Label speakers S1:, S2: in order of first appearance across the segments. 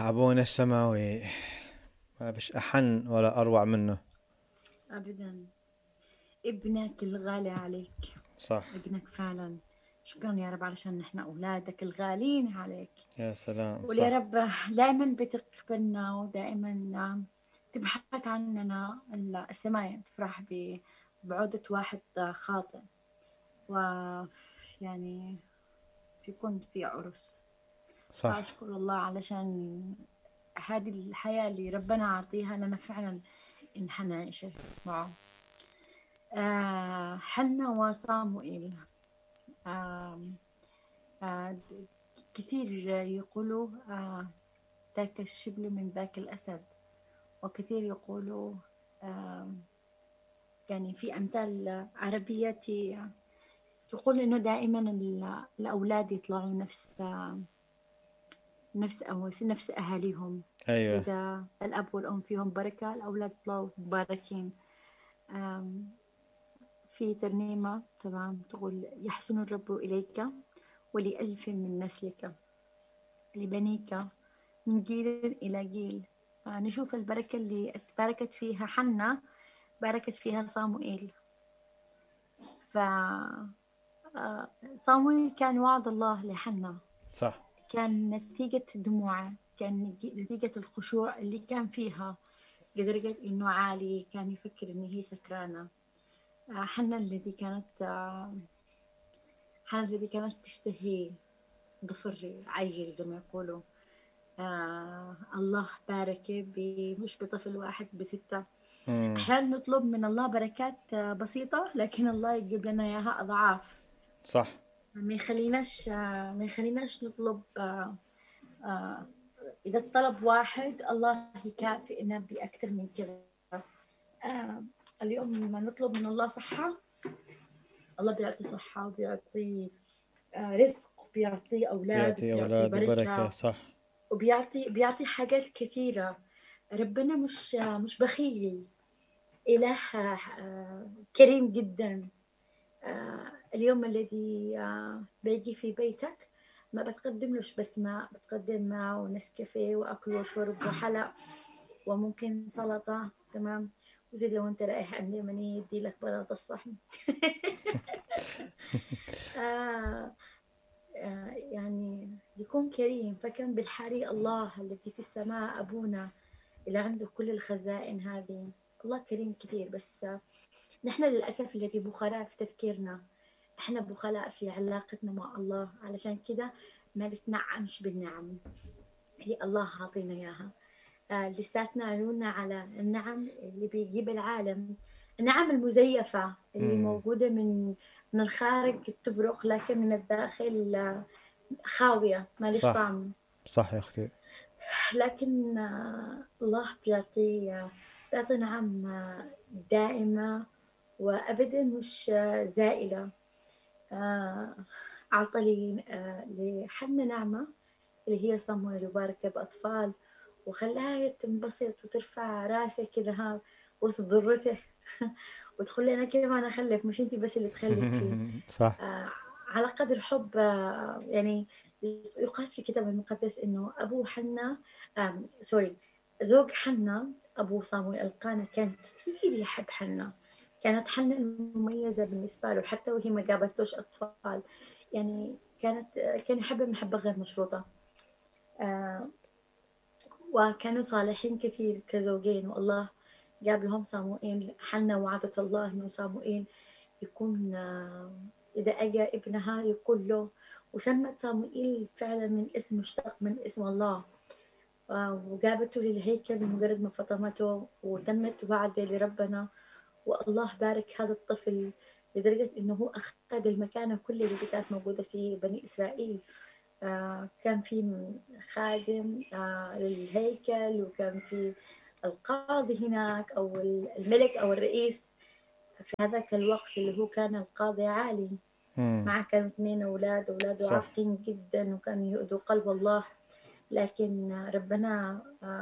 S1: أبونا السماوي ما بش أحن ولا أروع منه.
S2: أبدا. ابنك الغالي عليك.
S1: صح.
S2: ابنك فعلا. شكرا يا رب علشان نحن أولادك الغالين عليك.
S1: يا سلام.
S2: قول يا
S1: صح.
S2: رب دائما بتقبلنا ودائما تبحث عننا. السماء تفرح بعودة واحد خاطئ، ويعني يكون في عرس.
S1: صح.
S2: فأشكر الله علشان هذه الحياة اللي ربنا عطيها لنا فعلا إن حنعيش معه. حنا وصاموئيل. آم، آه، كثير يقولوا ذاك الشبل من ذاك الأسد، وكثير يقولوا آم، يعني في أمثال عربية تقول إنه دائما الأولاد يطلعوا نفس أهاليهم.
S1: أيوة.
S2: إذا الأب والأم فيهم بركة الأولاد يطلعوا مباركين. آم، في ترنيمة تمام تقول: يحسن الرب إليك ولألف من نسلك لبنيك من جيل إلى جيل. نشوف البركة اللي باركت فيها حنة، باركت فيها صاموئيل. ف صاموئيل كان وعد الله لحنة،
S1: صح.
S2: كان نتيجة دموعه، كان نتيجة الخشوع اللي كان فيها، لدرجة إنه عالي كان يفكر إن هي سكرانة. حنة الذي كانت تشتهي ضفر عيل زي ما يقولوا. الله بارك مش بطفل واحد، بستة.
S1: مم.
S2: أحيانا نطلب من الله بركات بسيطة، لكن الله يجيب لنا إياها أضعاف.
S1: صح.
S2: ما يخليناش نطلب. آه، إذا الطلب واحد الله يكافئنا بأكثر من كذا. آه، اليوم لما نطلب من الله صحة، الله بيعطي صحة وبيعطي رزق، وبيعطي أولاد،
S1: بيعطي
S2: وبيعطي
S1: أولاد وبركة.
S2: بركة،
S1: صح.
S2: وبيعطي حاجات كثيرة. ربنا مش بخيل، إله كريم جدا. اليوم الذي بيجي في بيتك ما بتقدملوش بس ماء، بتقدم معه نسكافيه وأكل وشرب وحلق وممكن سلطة. تمام. وزيد لو أنت رايح عند يمني يدي لك بلاطة الصحن. آه يعني يكون كريم. فكم بالحري الله الذي في السماء أبونا اللي عنده كل الخزائن هذه. الله كريم كثير، بس نحن للأسف الذي بخلاء في تفكيرنا، احنا بخلاء في علاقتنا مع الله، علشان كده ما نتنعمش بالنعم اللي الله عاطينا إياها. لساتنا عيوننا على النعم اللي بيجيب العالم، النعم المزيفة اللي
S1: مم.
S2: موجودة من الخارج تبرق، لكن من الداخل خاوية ماليش
S1: صح.
S2: طعم.
S1: صح يا أختي.
S2: لكن الله بيعطي نعم دائمة وأبدا مش زائلة. أعطى لي لحنا نعمة اللي هي صمويل، وبارك بأطفال وخلاها تنبسط وترفع راسه كذا وسط ذرته. وتقول لي أنا كذا ما أنا أخلف، مش أنت بس اللي تخلفي.
S1: صح.
S2: على قدر حب يعني يقال في الكتاب المقدس إنه أبو حنا سوري زوج حنا أبو صامويل القانا كان كثير يحب حنا. كانت حنا المميزة بالنسبة له حتى وهي ما جابتلوش أطفال. يعني كان يحبها محبة غير مشروطة. آه، وكانوا صالحين كثير كزوجين، والله جاب لهم صاموئيل. حنا وعدت الله إنه صاموئيل يكون إذا أجى ابنها يقول له. وسمت صاموئيل فعلا من اسم مشتق من اسم الله. وجابته للهيكل بمجرد ما فطمته، وتمت وعده لربنا. والله بارك هذا الطفل لدرجة إنه هو أخذ المكانة كل اللي كانت موجودة في بني إسرائيل. كان في خادم للهيكل، وكان في القاضي هناك أو الملك أو الرئيس في هذاك الوقت اللي هو كان القاضي عالي.
S1: مم.
S2: معه كانوا اثنين أولاده
S1: صح.
S2: عاقين جدا وكانوا يؤذوا قلب الله. لكن ربنا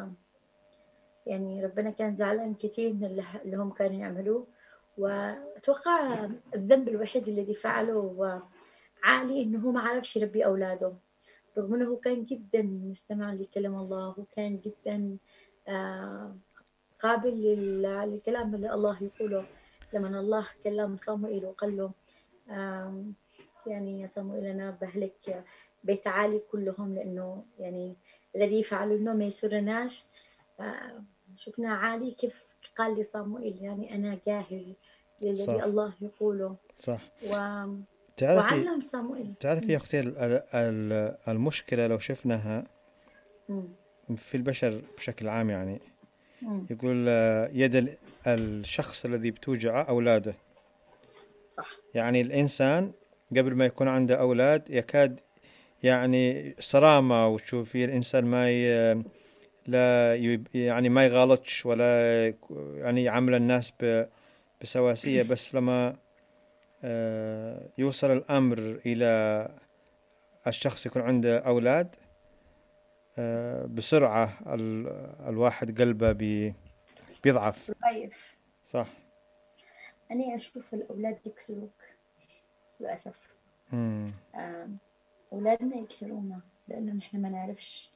S2: يعني ربنا كان زعلان كثير من اللي هم كانوا يعملوه. وأتوقع الذنب الوحيد الذي فعله عالي إنه هو ما عرفش يربي أولاده. رغم أنه هو كان جدا مستمع لكلام الله، وكان جدا آه، قابل للكلام اللي الله يقوله. لما الله كلم صموئيل وقال له آم، يعني يا صموئيل أنا بهلك بيت عالي كلهم، لأنه يعني الذي فعلوا ما يسرناش. آه، شفنا عالي كيف قال لصموئيل يعني أنا جاهز
S1: صح
S2: للذي الله يقوله.
S1: صح.
S2: و...
S1: تعرفي
S2: وعلم صموئيل.
S1: تعرفي يا أختي المشكلة لو شفناها
S2: مم.
S1: في البشر بشكل عام، يعني
S2: مم.
S1: يقول يد الشخص الذي بتوجعه أولاده.
S2: صح.
S1: يعني الإنسان قبل ما يكون عنده أولاد يكاد يعني صرامة، وتشوفي الإنسان ما لا يعني ما يغالطش ولا يعني يعامل الناس بسواسية. بس لما يوصل الأمر إلى الشخص يكون عنده أولاد، بسرعة الواحد قلبه بيضعف.
S2: رهيف.
S1: صح.
S2: أنا أشوف الأولاد يكسروك للأسف.
S1: مم.
S2: آم، أولادنا يكسرونا لأنه نحن ما نعرفش،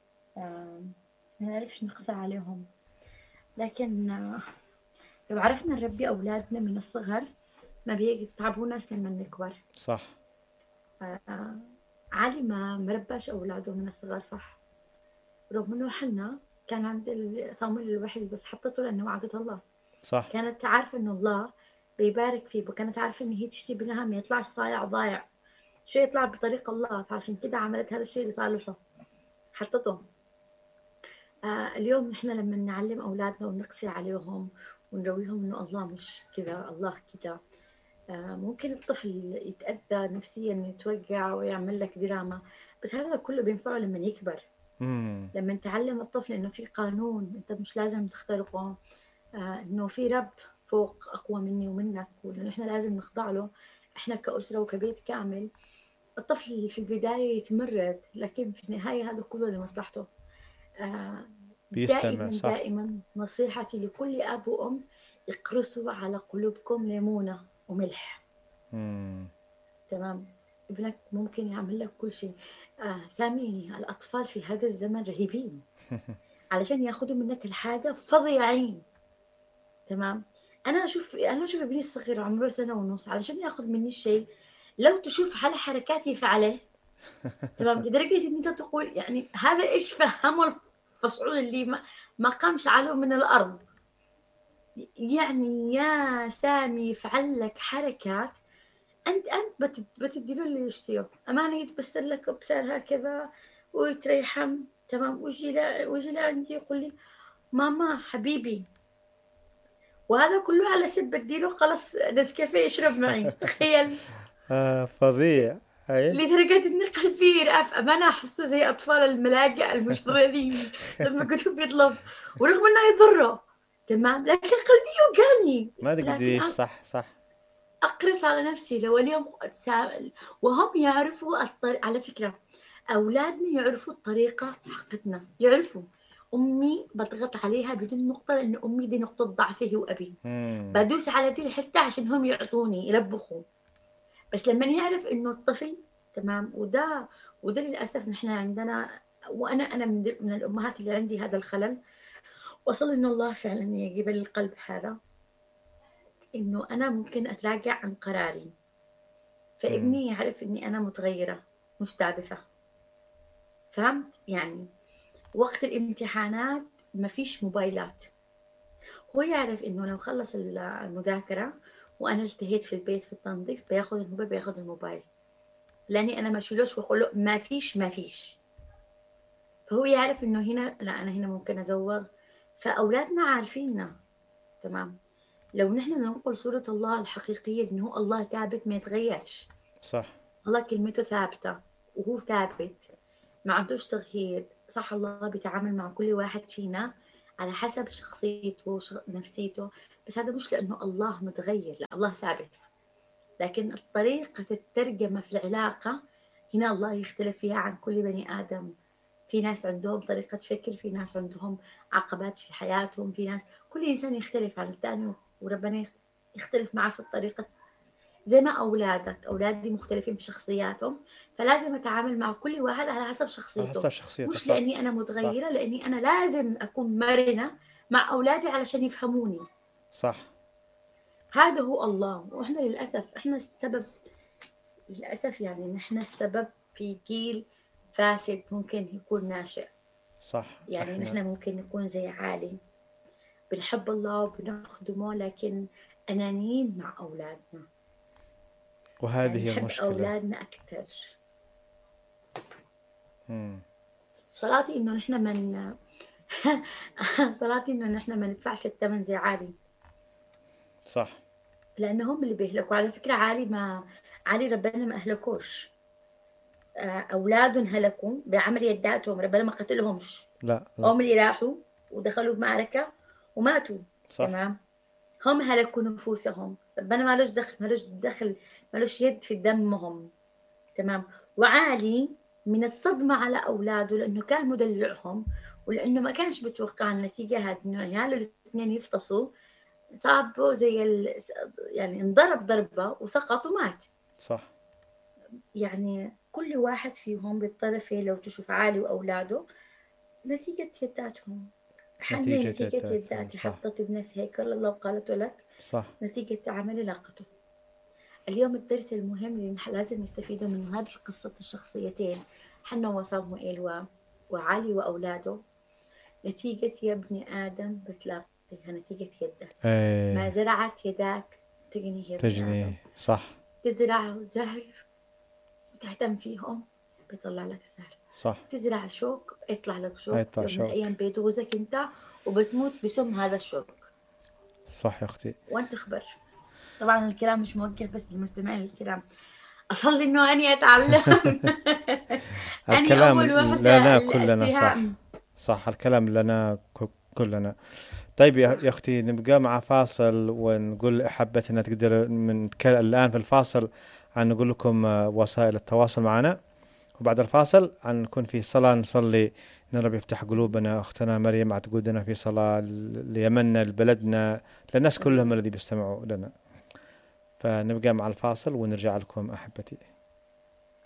S2: ما نعرفش نقسى عليهم. لكن لو عرفنا نربي أولادنا من الصغر ما بيتعبوناش لما نكبر.
S1: صح.
S2: آه، علي ما مرباش أولاده من الصغر صح، رغم إنه حنا كان عند صامويل الوحيد، بس حطته لأنه وعدة الله.
S1: صح.
S2: كانت عارفة إنه الله بيبارك فيه، وكانت عارفة إن هي تشتي بنها ما يطلعش صايع ضايع، شيء يطلع بطريق الله، فعشان كده عملت هذا الشيء لصالحه، حطته. اليوم نحن لما نعلم أولادنا ونقسي عليهم ونرويهم إنه الله مش كذا، الله كذا، ممكن الطفل يتأذى نفسيا، يتوجع ويعمل لك دراما، بس هذا كله بينفعه لما يكبر.
S1: مم.
S2: لما تعلم الطفل إنه في قانون أنت مش لازم تخترقه، إنه في رب فوق أقوى مني ومنك، وإنه نحن لازم نخضع له إحنا كأسرة وكبيت كامل. الطفل في البداية يتمرد، لكن في النهاية هذا كله لمصلحته. آه،
S1: بيستمع.
S2: دائما
S1: صح.
S2: دائما نصيحتي لكل أب وأم: اقرصوا على قلوبكم ليمونة وملح.
S1: مم.
S2: تمام. ابنك ممكن يعمل لك كل شيء. سامي، الأطفال في هذا الزمن رهيبين، علشان ياخذوا منك الحاجة فظيعين. تمام. أنا أشوف ابني الصغير عمره سنة ونص علشان ياخذ مني الشيء، لو تشوف على حركاتي فعله. تمام، لدرجة إن أنت تقول يعني هذا إيش فهمه الفصعول اللي ما قامش عليه من الأرض. يعني يا سامي يفعل لك حركات، أنت بتدي له اللي يشتيه أمانة، يتبسل لك بسعر هكذا ويتريحم. تمام. ويجي لعندي يقول لي ماما حبيبي، وهذا كله على ست بدي له خلص نسكافيه يشرب معي، تخيل.
S1: فظيع. أي.
S2: لدرجة إن قلبي يرأف أمانة، أحسه زي أطفال الملاجئ المشردين لما كنت بيطلب، ورغم إنه يضره. تمام، لكن قلبي يوجعني.
S1: ما
S2: لكن
S1: تقدريش. صح صح.
S2: أقرص على نفسي لو اليوم وهم يعرفوا على فكرة أولادنا يعرفوا الطريقة حقتنا، يعرفوا. أمي بضغط عليها بدون نقطة، لأن أمي دي نقطة ضعفي وأبي،
S1: مم.
S2: بدوس على دي الحتة عشان هم يعطوني يلبخوا. بس لما يعرف إنه الطفل تمام، وده للأسف نحن عندنا، وأنا من الأمهات اللي عندي هذا الخلل. وصل إنه الله فعلا يجيب لي القلب هذا، إنه أنا ممكن أتراجع عن قراري،
S1: مم.
S2: فابني يعرف إني أنا متغيرة مش تعبثة. فهمت يعني؟ وقت الامتحانات ما فيش موبايلات، هو يعرف إنه لو خلص المذاكرة وأنا التهيت في البيت في التنظيف بياخد الموبايل، لأني أنا ما شيلوش وأقول له ما فيش. فهو يعرف إنه هنا لا، أنا هنا ممكن أزوغ. فأولادنا عارفيننا. تمام. لو نحن ننقل صورة الله الحقيقية إنه هو الله ثابت ما يتغيرش،
S1: صح.
S2: الله كلمته ثابتة وهو ثابت ما عندوش تغيير. صح، الله بيتعامل مع كل واحد فينا على حسب شخصيته نفسيته، بس هذا مش لأنه الله متغير، لا، الله ثابت. لكن طريقة الترجمة في العلاقة هنا الله يختلف فيها عن كل بني آدم. في ناس عندهم طريقة فكر، في ناس عندهم عقبات في حياتهم، في ناس، كل إنسان يختلف عن الثاني، وربنا يختلف معه في الطريقة زي ما أولادي مختلفين بشخصياتهم، فلازم أتعامل مع كل واحد على حسب
S1: على
S2: شخصيته،
S1: حسب شخصيته.
S2: مش
S1: صح.
S2: لأني أنا
S1: صح.
S2: متغيرة، لأني أنا لازم أكون مرنة مع أولادي علشان يفهموني.
S1: صح.
S2: هذا هو الله. وإحنا للأسف إحنا السبب، للأسف يعني نحن السبب في جيل فاسد ممكن يكون ناشئ.
S1: صح.
S2: يعني
S1: احنا
S2: نحن ممكن نكون زي عالي، بنحب الله وبنخدمه، لكن أنانيين مع أولادنا، يعني
S1: وهذه هي
S2: نحب
S1: المشكلة.
S2: أولادنا أكثر.
S1: مم.
S2: صلاتي إنه نحن من صلاتي إنه نحن ما ندفعش الثمن زي عالي،
S1: صح.
S2: لأنه هم اللي بيهلكوا. على فكرة عالي، ما عالي ربنا ما أهلكوش، أولادهم هلكوا بعمل يداتهم، ربنا ما قتلهمش،
S1: لا لا.
S2: هم اللي راحوا ودخلوا بمعركة وماتوا.
S1: صح.
S2: تمام. هم هلكوا نفوسهم، ربنا مالوش دخل، مالوش يد في دمهم. تمام. وعالي من الصدمة على أولاده، لأنه كان مدلعهم، ولأنه ما كانش بتوقع النتيجة هذه، إنه عياله الاثنين يفطسوا، صابه زي يعني انضرب ضربة وسقط ومات.
S1: صح.
S2: يعني كل واحد فيهم بالطرف، لو تشوف عالي وأولاده، نتيجة يداتهم. حنة
S1: نتيجة
S2: نتيجة
S1: يداتهم.
S2: يداتي
S1: صح.
S2: حطت ابنها في هيكل الله وقالته لك،
S1: صح.
S2: نتيجة عمل علاقته. اليوم الدرس المهم اللي لازم نستفيده من هذه قصة الشخصيتين، حنا وصموئيل وعلي وأولاده، نتيجة يا ابن آدم بتلاقيها نتيجة يدك. ما
S1: ايه.
S2: زرعت يداك تجني يا ابن آدم.
S1: تجني. صح.
S2: تزرع زهر وتهتم فيهم، بيطلع لك زهر.
S1: صح.
S2: تزرع شوك يطلع لك شوك،
S1: هيطلع
S2: يوم من
S1: شوك.
S2: الأيام بيدوزك أنت وبتموت بسم هذا الشوك.
S1: صح يا أختي.
S2: وأنت خبر. طبعا الكلام مش موجه بس للمستمعين الكرام، أصلي إنه أني أتعلم. أني
S1: الكلام
S2: أول وحدة
S1: لنا كلنا. صح.
S2: الاستهام.
S1: صح. الكلام لنا كلنا. طيب يا
S2: صح.
S1: أختي، نبقى مع فاصل ونقول حبت أن تقدر الآن في الفاصل عن نقول لكم وسائل التواصل معنا، وبعد الفاصل عن نكون في صلاة نصلي إن رب يفتح قلوبنا. أختنا مريم عتقودنا في صلاة ليمننا، لبلدنا، للناس كلهم الذي بيستمعوا لنا. فنبقى مع الفاصل ونرجع لكم أحبتي.